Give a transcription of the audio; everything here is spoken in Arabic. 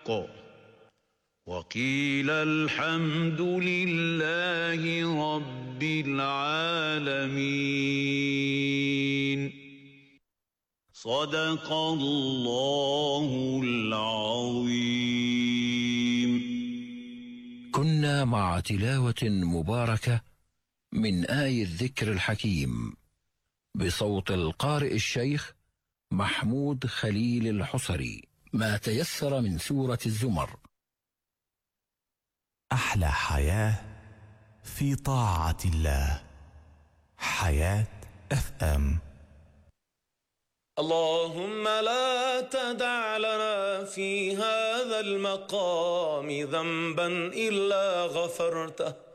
وقيل الحمد لله رب العالمين. صدق الله العظيم. كنا مع تلاوة مباركة من آي الذكر الحكيم بصوت القارئ الشيخ محمود خليل الحصري، ما تيسر من سورة الزمر. أحلى حياة في طاعة الله. حياة FM. اللهم لا تدع لنا في هذا المقام ذنبا إلا غفرته